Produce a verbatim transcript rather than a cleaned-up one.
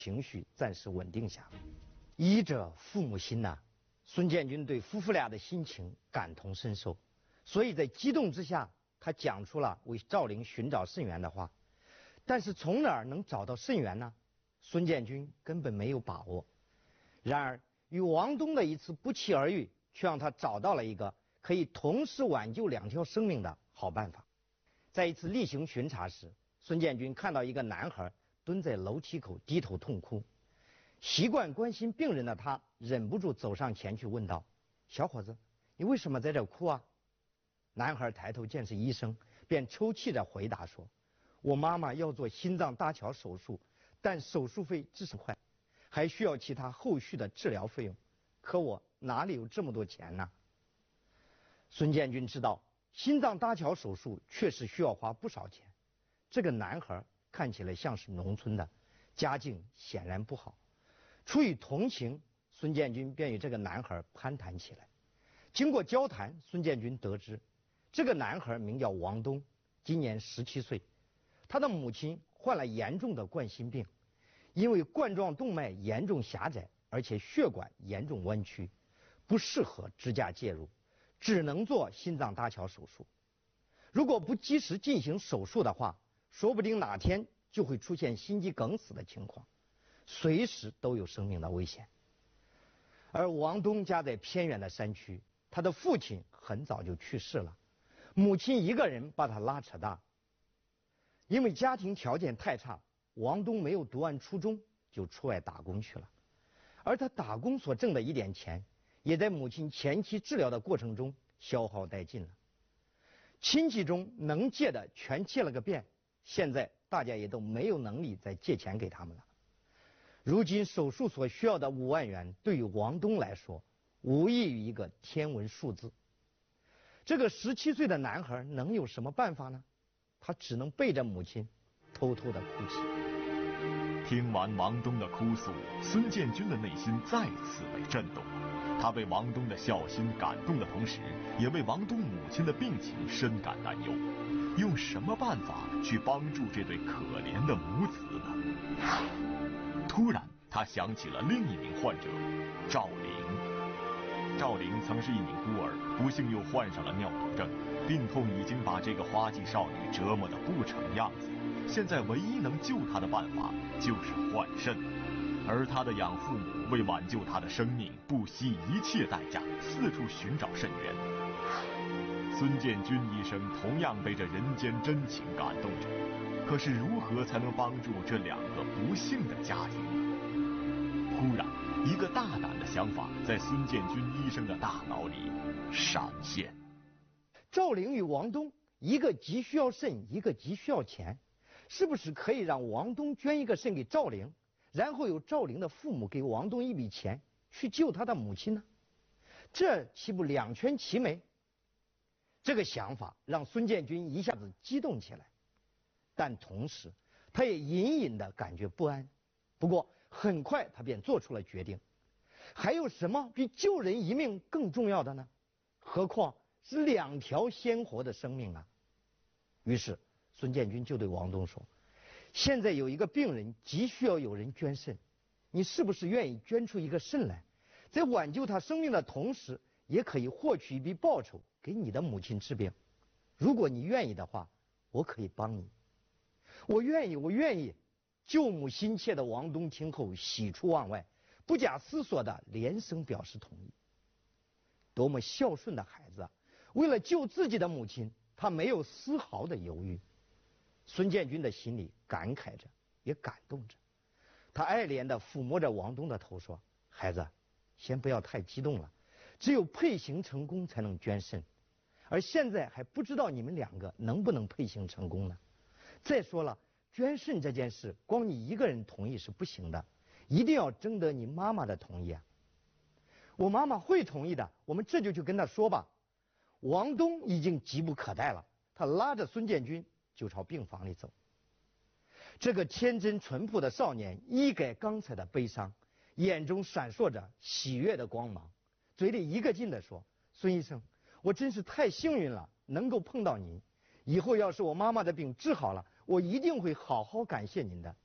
情绪暂时稳定下来。医者父母心呐、啊，孙建军对夫妇俩的心情感同身受，所以在激动之下，他讲出了为赵玲寻找肾源的话。但是从哪儿能找到肾源呢？孙建军根本没有把握。然而与王东的一次不期而遇，却让他找到了一个可以同时挽救两条生命的好办法。在一次例行巡查时，孙建军看到一个男孩蹲在楼梯口低头痛哭，习惯关心病人的他忍不住走上前去问道：“小伙子，你为什么在这哭啊？”男孩抬头见是医生，便抽泣着回答说：“我妈妈要做心脏搭桥手术，但手术费只是快，还需要其他后续的治疗费用，可我哪里有这么多钱呢？”孙建军知道心脏搭桥手术确实需要花不少钱。这个男孩看起来像是农村的，家境显然不好。出于同情，孙建军便与这个男孩攀谈起来。经过交谈，孙建军得知这个男孩名叫王东，今年十七岁。他的母亲患了严重的冠心病，因为冠状动脉严重狭窄，而且血管严重弯曲，不适合支架介入，只能做心脏搭桥手术。如果不及时进行手术的话，说不定哪天就会出现心肌梗死的情况，随时都有生命的危险。而王东家在偏远的山区，他的父亲很早就去世了，母亲一个人把他拉扯大。因为家庭条件太差，王东没有读完初中就出外打工去了，而他打工所挣的一点钱，也在母亲前期治疗的过程中消耗殆尽了。亲戚中能借的全借了个遍，现在大家也都没有能力再借钱给他们了。如今手术所需要的五万元，对于王东来说，无异于一个天文数字。这个十七岁的男孩能有什么办法呢？他只能背着母亲，偷偷的哭泣。 听完王东的哭诉，孙建军的内心再次被震动。他为王东的孝心感动的同时，也为王东母亲的病情深感担忧。用什么办法去帮助这对可怜的母子呢？突然，他想起了另一名患者赵玲。赵玲曾是一名孤儿，不幸又患上了尿毒症，病痛已经把这个花季少女折磨得不成样子。现在唯一能救她的办法就是换肾，而她的养父母为挽救她的生命，不惜一切代价，四处寻找肾源。孙建军医生同样被这人间真情感动着，可是如何才能帮助这两个不幸的家庭呢？突然，一个大胆的想法在孙建军医生的大脑里闪现。 赵玲与王东，一个急需要肾，一个急需要钱，是不是可以让王东捐一个肾给赵玲，然后由赵玲的父母给王东一笔钱去救他的母亲呢？这岂不两全其美？这个想法让孙建军一下子激动起来，但同时他也隐隐的感觉不安。不过很快他便做出了决定。还有什么比救人一命更重要的呢？何况是两条鲜活的生命啊！于是孙建军就对王东说：“现在有一个病人急需要有人捐肾，你是不是愿意捐出一个肾来，在挽救他生命的同时，也可以获取一笔报酬给你的母亲治病？如果你愿意的话，我可以帮你。”“我愿意，我愿意。”救母心切的王东听后喜出望外，不假思索的连声表示同意。多么孝顺的孩子啊！为了救自己的母亲，他没有丝毫的犹豫。孙建军的心里感慨着，也感动着。他爱怜地抚摸着王东的头说：“孩子，先不要太激动了，只有配型成功才能捐肾，而现在还不知道你们两个能不能配型成功呢。再说了，捐肾这件事光你一个人同意是不行的，一定要征得你妈妈的同意啊。”“我妈妈会同意的，我们这就去跟她说吧。”王东已经急不可待了，他拉着孙建军就朝病房里走。这个天真淳朴的少年一改刚才的悲伤，眼中闪烁着喜悦的光芒，嘴里一个劲地说：“孙医生，我真是太幸运了，能够碰到您。以后要是我妈妈的病治好了，我一定会好好感谢您的。